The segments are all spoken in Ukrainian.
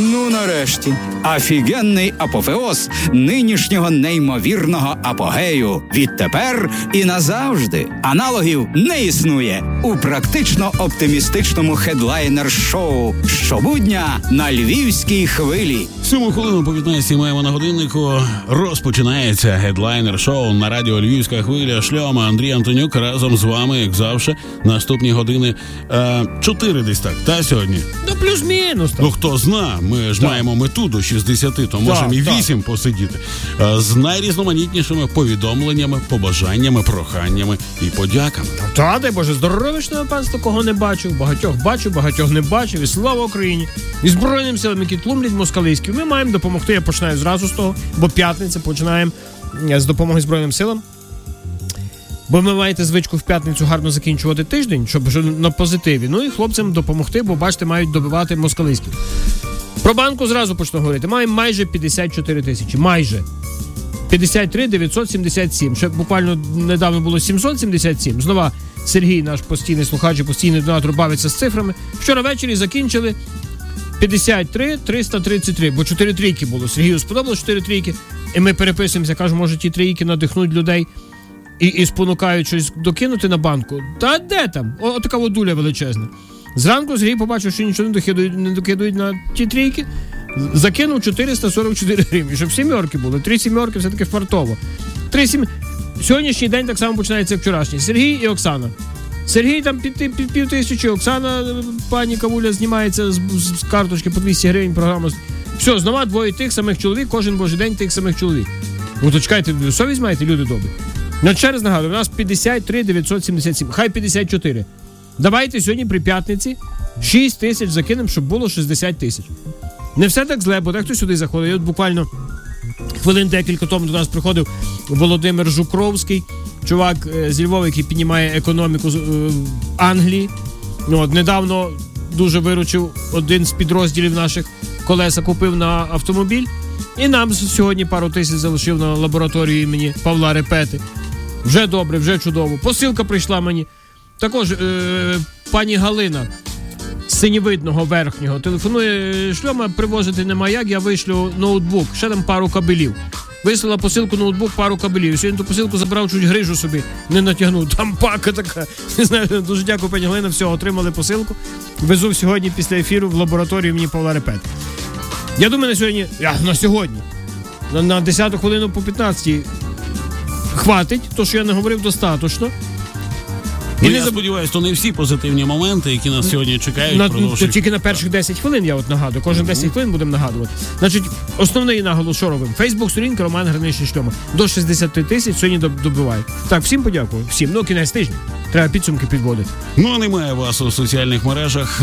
Ну, нарешті, офігенний апофеоз нинішнього неймовірного апогею. Відтепер і назавжди аналогів не існує у практично-оптимістичному хедлайнер-шоу щобудня на Львівській хвилі. 7 хвилину по 15 маємо на годиннику. Розпочинається гедлайнер-шоу на радіо Львівська хвиля. Шльома, Андрій Антонюк разом з вами, як завжди, наступні години 4 десь так, та сьогодні? Ну, плюс-мінус. Ну, хто зна, ми ж маємо мету до 60, то можемо і 8 посидіти. З найрізноманітнішими повідомленнями, побажаннями, проханнями і подяками. Та, дай Боже, здоровічного панства, кого не бачив, багатьох не бачив, і слава Україні, і Збройним силам, які тлумлять москалиськів. Ми маємо допомогти, я починаю зразу з того, бо п'ятниця, починаємо з допомоги Збройним силам. Бо ви маєте звичку в п'ятницю гарно закінчувати тиждень, щоб на позитиві. Ну і хлопцям допомогти, бо, бачите, мають добивати москалиськів. Про банку зразу почну говорити. Маємо майже 54 тисячі. Майже. 53 977. Ще буквально недавно було 777. Знову Сергій, наш постійний слухач і постійний донатор, бавиться з цифрами. Вчора ввечері закінчили 53 333, бо 4 трійки було. Сергію сподобалось 4 трійки. І ми переписуємося, кажемо, може ті трійки надихнуть людей і спонукають щось докинути на банку. Та де там? Отака водуля величезна. Зранку Сергій побачив, що нічого не докидують на ті трійки. Закинув 444 гривні, щоб сімерки були. 3 сімерки все-таки фартово. Сьогоднішній день так само починається, як вчорашній. Сергій і Оксана. Сергій там 5000, Оксана, пані Кавуля, знімається з карточки по 200 гривень програма. Все, знову двоє тих самих чоловік, кожен божий день тих самих чоловік. Ну то чекайте, совість маєте, люди добрі. Ну, ще раз нагадую, у нас 53 977, хай 54. Давайте сьогодні при п'ятниці 6 тисяч закинемо, щоб було 60 тисяч. Не все так зле, бо дехто сюди заходить. От буквально хвилин декілька тому до нас приходив Володимир Жукровський, чувак зі Львова, який піднімає економіку Англії. Ну, от недавно дуже виручив один з підрозділів наших, колеса купив на автомобіль. І нам сьогодні пару тисяч залишив на лабораторію імені Павла Репети. Вже добре, вже чудово. Посилка прийшла мені. Також пані Галина з Синєвидного верхнього телефонує: Шльома, привозити нема як, я вишлю ноутбук, ще там пару кабелів. Вислала посилку, ноутбук, пару кабелів. Сьогодні ту посилку забрав, чуть грижу собі не натягнув. Там пака така. Не знаю, дуже дякую, пані Галина, все, отримали посилку. Везу сьогодні після ефіру в лабораторію імені Павла Репети. Я думаю, на сьогодні, на 10 хвилину по 15 хватить, то, що я не говорив, достатньо. Ну, я сподіваюся, то не всі позитивні моменти, які нас сьогодні чекають. То тільки на перших 10 хвилин я от нагадую. Кожен 10 хвилин будемо нагадувати. Значить, основний наголос, що робимо? Фейсбук-сторінка Роман Граничний Шльома. До 60 тисяч сьогодні добиває. Так, всім подякую. Всім. Ну, кінець тижня. Треба підсумки підводити. Ну, а немає вас у соціальних мережах.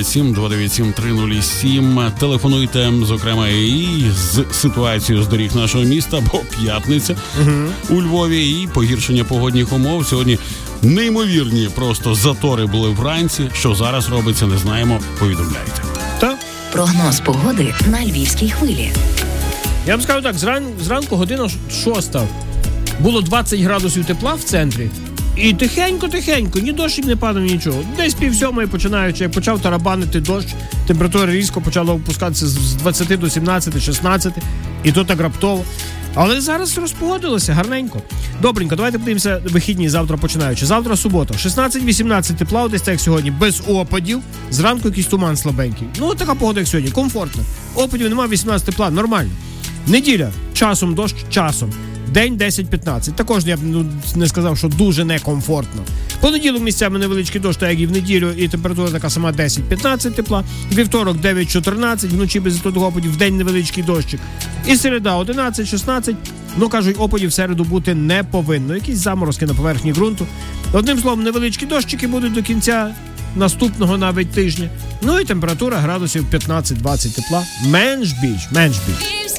097-297-307. Телефонуйте, зокрема, і з ситуацією з доріг нашого міста, бо п'ятниця у Львові і погіршення погодних умов. Сьогодні неймовірні просто затори були вранці. Що зараз робиться, не знаємо. Повідомляйте. Прогноз погоди на Львівській хвилі. Я вам скажу так, зранку година 6. Було 20 градусів тепла в центрі. І тихенько, ні дощ не падав, нічого. Десь 6:30 починаючи, як почав тарабанити дощ, температура різко почала опускатися з 20 до 17, 16. І то так раптово. Але зараз розпогодилося гарненько. Добренько, давайте подивимося вихідні завтра починаючи. Завтра субота, 16-18 тепла, десь так як сьогодні, без опадів. Зранку якийсь туман слабенький. Ну, така погода як сьогодні, комфортно. Опадів немає, 18 тепла, нормально. Неділя, часом дощ, часом. День 10-15. Також я б не сказав, що дуже некомфортно. Понеділок місцями невеличкий дощ, так як і в неділю, і температура така сама 10-15 тепла. Вівторок 9-14, вночі без того опадів, в день невеличкий дощик. І середа 11-16. Ну, кажуть, опадів в середу бути не повинно. Якісь заморозки на поверхні ґрунту. Одним словом, невеличкі дощики будуть до кінця наступного навіть тижня. Ну і температура градусів 15-20 тепла. Менш більш.